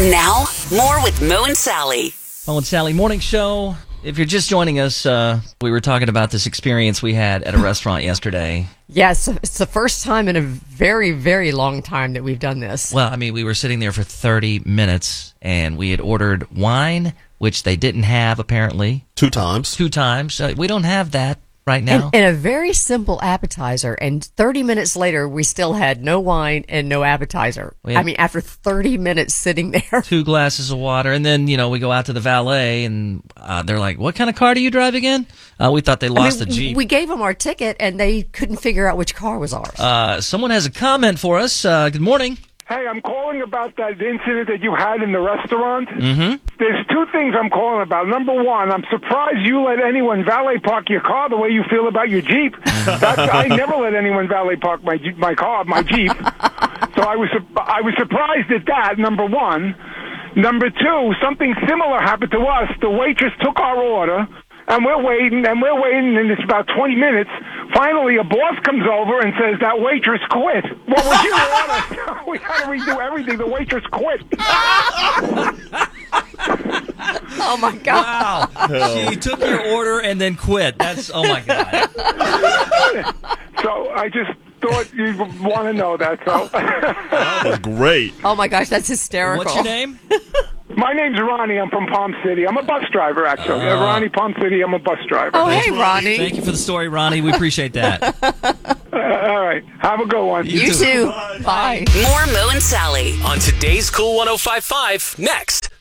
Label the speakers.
Speaker 1: Now, more with Mo and Sally.
Speaker 2: Mo and Sally Morning Show. If you're just joining us, we were talking about this experience we had at a restaurant yesterday.
Speaker 3: Yes, it's the first time in a very, very long time that we've done this.
Speaker 2: Well, I mean, we were sitting there for 30 minutes, and we had ordered wine, which they didn't have, apparently.
Speaker 4: Two times.
Speaker 2: We don't have that right now.
Speaker 3: And a very simple appetizer, and 30 minutes later, we still had no wine and no appetizer. I mean, after 30 minutes sitting there.
Speaker 2: 2 glasses of water, and then, we go out to the valet, and they're like, what kind of car do you drive again? We thought they lost the Jeep.
Speaker 3: We gave them our ticket, and they couldn't figure out which car was ours.
Speaker 2: Someone has a comment for us. Good morning.
Speaker 5: Hey, I'm calling about that incident that you had in the restaurant.
Speaker 2: Mm-hmm.
Speaker 5: There's 2 things I'm calling about. Number one, I'm surprised you let anyone valet park your car the way you feel about your Jeep. I never let anyone valet park my Jeep. So I was surprised at that, number one. Number 2, something similar happened to us. The waitress took our order, and we're waiting, and it's about 20 minutes. Finally, a boss comes over and says, that waitress quit. What was your order? We had to redo everything. The waitress quit.
Speaker 3: Oh, my God.
Speaker 2: Wow. She took your order and then quit. Oh, my God.
Speaker 5: So I just thought you'd want to know that. So
Speaker 4: That was great.
Speaker 3: Oh, my gosh, that's hysterical.
Speaker 2: What's your name?
Speaker 5: My name's Ronnie. I'm from Palm City. I'm a bus driver, actually. Ronnie, Palm City. I'm a bus driver.
Speaker 3: Oh, hey, Ronnie.
Speaker 2: Thank you for the story, Ronnie. We appreciate that.
Speaker 5: All right. Have a good one.
Speaker 3: You too. Bye.
Speaker 1: More Mo and Sally.
Speaker 6: On today's Cool 105.5 next.